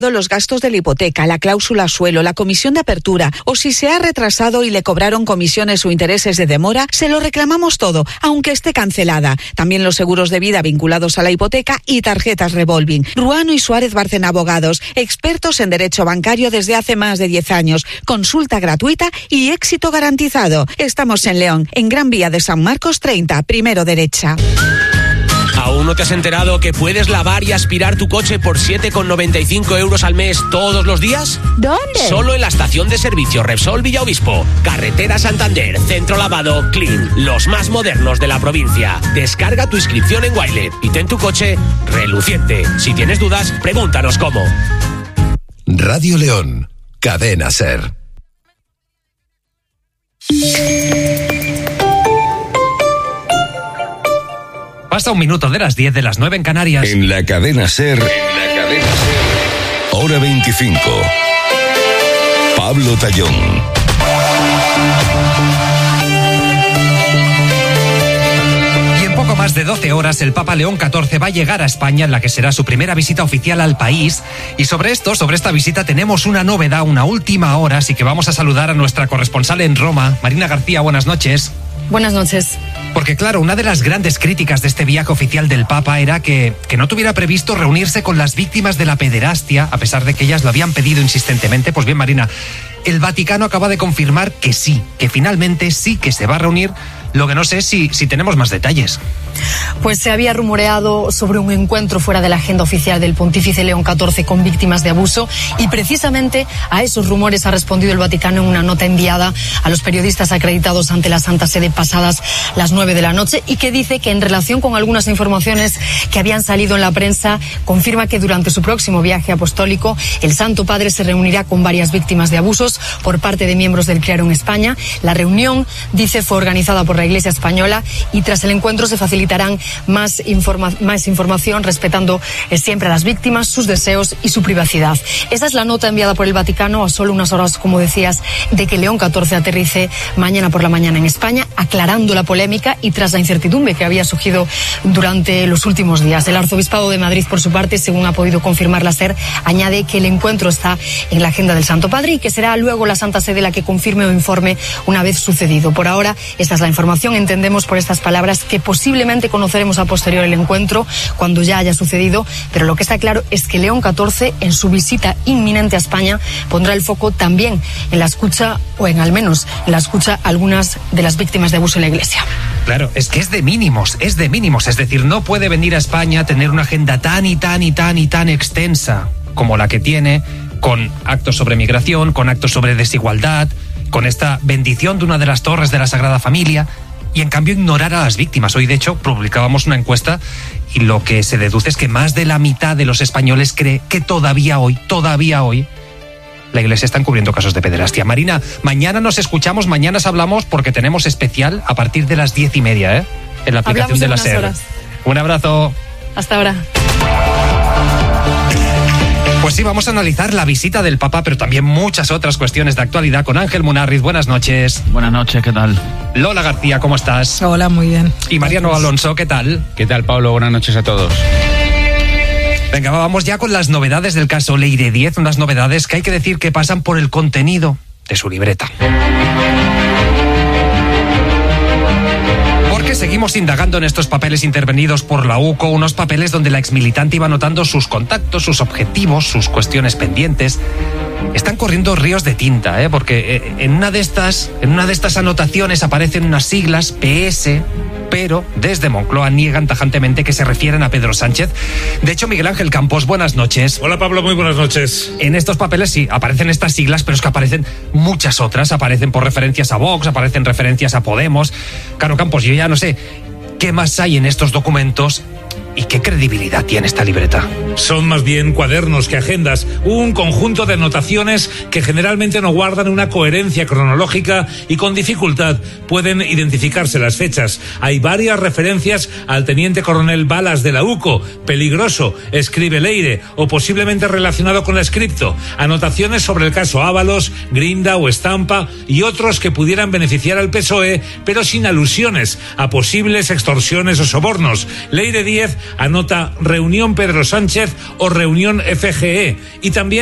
los gastos de la hipoteca, la cláusula suelo, la comisión de apertura, o si se ha retrasado y le cobraron comisiones o intereses de demora, se lo reclamamos todo, aunque esté cancelada. También los seguros de vida vinculados a la hipoteca y tarjetas revolving. Ruano y Suárez Bárcena Abogados, expertos en derecho bancario desde hace más de 10 años. Consulta gratuita y éxito garantizado. Estamos en León, en Gran Vía de San Marcos 30, primero derecha. ¿Aún no te has enterado que puedes lavar y aspirar tu coche por 7,95 € al mes todos los días? ¿Dónde? Solo en la estación de servicio Repsol Villaobispo. Carretera Santander, Centro Lavado, Clean. Los más modernos de la provincia. Descarga tu inscripción en Wilet y ten tu coche reluciente. Si tienes dudas, pregúntanos cómo. Radio León, Cadena SER. Pasa 1 minuto de las 10 de las 9 en Canarias. En la Cadena SER, hora 25. Pablo Tallón. Y en poco más de 12 horas el Papa León XIV va a llegar a España, en la que será su primera visita oficial al país. Y sobre esta visita tenemos una novedad, una última hora, así que vamos a saludar a nuestra corresponsal en Roma, Marina García. Buenas noches. Buenas noches. Porque claro, una de las grandes críticas de este viaje oficial del Papa era que no tuviera previsto reunirse con las víctimas de la pederastia, a pesar de que ellas lo habían pedido insistentemente. Pues bien, Marina, el Vaticano acaba de confirmar que sí, que finalmente sí que se va a reunir. Lo que no sé es si tenemos más detalles. Pues se había rumoreado sobre un encuentro fuera de la agenda oficial del Pontífice León XIV con víctimas de abuso, y precisamente a esos rumores ha respondido el Vaticano en una nota enviada a los periodistas acreditados ante la Santa Sede pasadas las 9 de la noche, y que dice que en relación con algunas informaciones que habían salido en la prensa, confirma que durante su próximo viaje apostólico el Santo Padre se reunirá con varias víctimas de abusos por parte de miembros del clero en España. La reunión, dice, fue organizada por la Iglesia Española, y tras el encuentro se facilitarán más información, respetando siempre a las víctimas, sus deseos y su privacidad. Esa es la nota enviada por el Vaticano a solo unas horas, como decías, de que León XIV aterrice mañana por la mañana en España, aclarando la polémica y tras la incertidumbre que había surgido durante los últimos días. El Arzobispado de Madrid, por su parte, según ha podido confirmar la SER, añade que el encuentro está en la agenda del Santo Padre y que será luego la Santa Sede la que confirme o informe una vez sucedido. Por ahora, esta es la información. Entendemos por estas palabras que posiblemente conoceremos a posterior el encuentro, cuando ya haya sucedido, pero lo que está claro es que León XIV, en su visita inminente a España, pondrá el foco también en la escucha, o en al menos en la escucha a algunas de las víctimas de abuso en la Iglesia. Claro, es que es de mínimos, es decir, no puede venir a España a tener una agenda tan extensa como la que tiene, con actos sobre migración, con actos sobre desigualdad, con esta bendición de una de las torres de la Sagrada Familia, y en cambio ignorar a las víctimas. Hoy, de hecho, publicábamos una encuesta y lo que se deduce es que más de la mitad de los españoles cree que todavía hoy, la Iglesia está encubriendo casos de pederastia. Marina, mañana nos escuchamos, mañana hablamos, porque tenemos especial a partir de las 10:30, en la aplicación de la SER. Un abrazo. Hasta ahora. Pues sí, vamos a analizar la visita del Papa, pero también muchas otras cuestiones de actualidad con Ángel Munarriz. Buenas noches. Buenas noches, ¿qué tal? Lola García, ¿cómo estás? Hola, muy bien. Y Mariano Alonso, ¿qué tal? ¿Qué tal, Pablo? Buenas noches a todos. Venga, vamos ya con las novedades del caso Leire 10, unas novedades que hay que decir que pasan por el contenido de su libreta. Porque seguimos indagando en estos papeles intervenidos por la UCO, unos papeles donde la exmilitante iba anotando sus contactos, sus objetivos, sus cuestiones pendientes. Están corriendo ríos de tinta, porque en una de estas anotaciones aparecen unas siglas, PS, pero desde Moncloa niegan tajantemente que se refieren a Pedro Sánchez. De hecho, Miguel Ángel Campos, buenas noches. Hola, Pablo, muy buenas noches. En estos papeles sí, aparecen estas siglas, pero es que aparecen muchas otras. Aparecen por referencias a Vox, aparecen referencias a Podemos. Claro, Campos, yo ya no sé qué más hay en estos documentos y qué credibilidad tiene esta libreta. Son más bien cuadernos que agendas, un conjunto de anotaciones que generalmente no guardan una coherencia cronológica y con dificultad pueden identificarse las fechas. Hay varias referencias al teniente coronel Balas de la UCO, peligroso, escribe Leire, o posiblemente relacionado con la Scripto. Anotaciones sobre el caso Ábalos, Grinda o Estampa y otros que pudieran beneficiar al PSOE, pero sin alusiones a posibles extorsiones o sobornos. Leire 10 Anota Reunión Pedro Sánchez o Reunión FGE. Y también